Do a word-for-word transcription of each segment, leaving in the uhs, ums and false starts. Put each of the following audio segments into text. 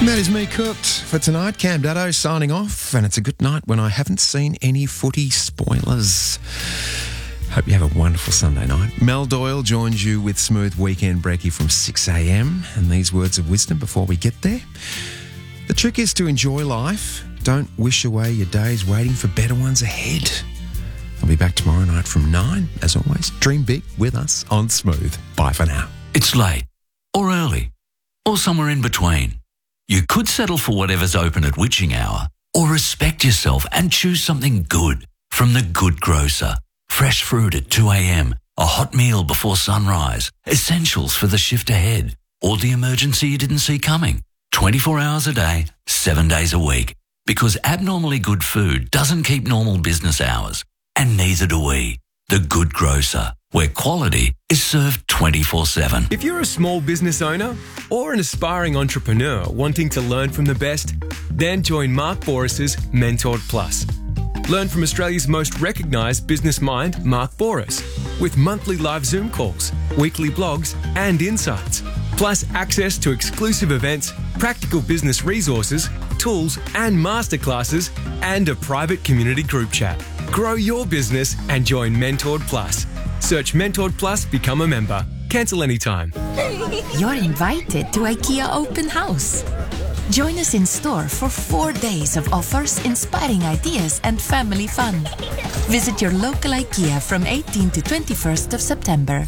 That is me cooked for tonight. Cam Dado signing off, and it's a good night when I haven't seen any footy spoilers. Hope you have a wonderful Sunday night. Mel Doyle joins you with Smooth Weekend Brekkie from six a.m. and these words of wisdom before we get there. The trick is to enjoy life. Don't wish away your days waiting for better ones ahead. I'll be back tomorrow night from nine. As always, dream big with us on Smooth. Bye for now. It's late, or early, or somewhere in between. You could settle for whatever's open at witching hour, or respect yourself and choose something good from The Good Grocer. Fresh fruit at two a.m, a hot meal before sunrise, essentials for the shift ahead, or the emergency you didn't see coming. twenty-four hours a day, seven days a week. Because abnormally good food doesn't keep normal business hours, and neither do we. The Good Grocer, where quality is served twenty-four seven. If you're a small business owner or an aspiring entrepreneur wanting to learn from the best, then join Mark Boris's Mentored Plus. Learn from Australia's most recognised business mind, Mark Boris, with monthly live Zoom calls, weekly blogs and insights, plus access to exclusive events, practical business resources, tools and masterclasses, and a private community group chat. Grow your business and join Mentored Plus. Search Mentored Plus, become a member. Cancel anytime. You're invited to IKEA Open House. Join us in store for four days of offers, inspiring ideas and family fun. Visit your local IKEA from eighteenth to twenty-first of September.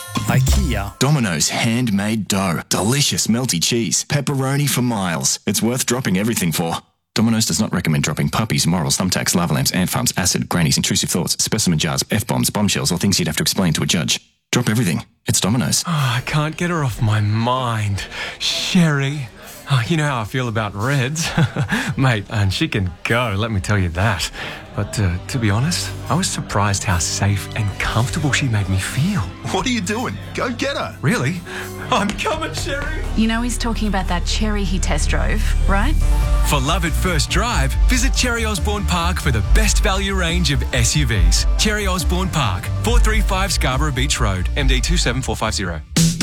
IKEA. Domino's handmade dough. Delicious melty cheese. Pepperoni for miles. It's worth dropping everything for. Domino's does not recommend dropping puppies, morals, thumbtacks, lava lamps, ant farms, acid, grannies, intrusive thoughts, specimen jars, F-bombs, bombshells, or things you'd have to explain to a judge. Drop everything. It's Domino's. Oh, I can't get her off my mind. Sherry. Oh, you know how I feel about Reds. Mate, and she can go, let me tell you that. But uh, to be honest, I was surprised how safe and comfortable she made me feel. What are you doing? Go get her. Really? I'm coming, Sherry. You know he's talking about that Cherry he test drove, right? For love at first drive, visit Cherry Osborne Park for the best value range of S U Vs. Cherry Osborne Park, four thirty-five Scarborough Beach Road, M D two seven four five zero.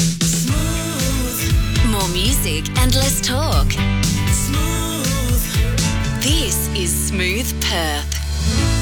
More music and less talk. Smooth. This is Smooth Perth.